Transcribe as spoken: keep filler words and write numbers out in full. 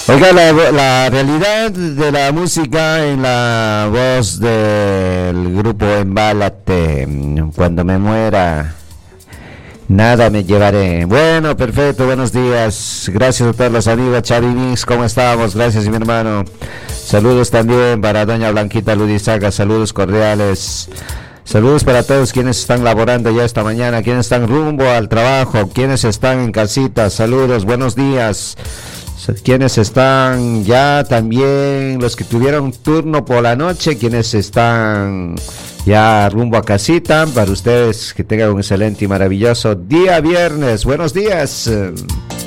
Oiga, la, la realidad de la música en la voz del grupo Embálate, cuando me muera, nada me llevaré. Bueno, perfecto, buenos días. Gracias a todos los amigos. Chavi Mix, ¿cómo estamos? Gracias, mi hermano. Saludos también para doña Blanquita Ludizaga, saludos cordiales. Saludos para todos quienes están laborando ya esta mañana, quienes están rumbo al trabajo, quienes están en casita, saludos, buenos días. Quienes están ya también, los que tuvieron turno por la noche, quienes están ya rumbo a casita, para ustedes que tengan un excelente y maravilloso día viernes. Buenos días.